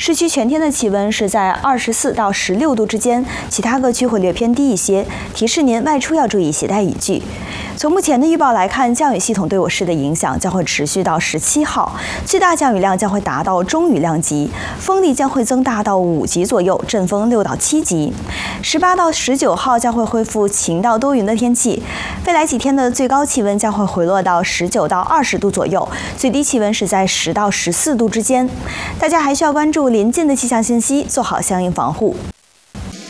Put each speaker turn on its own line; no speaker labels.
市区全天的气温是在24到16度之间，其他各区会略偏低一些，提示您外出要注意携带雨具。从目前的预报来看，降雨系统对我市的影响将会持续到17号，最大降雨量将会达到中雨量级，风力将会增大到5级左右，阵风6到7级。18到19号将会恢复晴到多云的天气，未来几天的最高气温将会回落到19到20度左右，最低气温是在10到14度之间。大家还需要关注临近的气象信息，做好相应防护。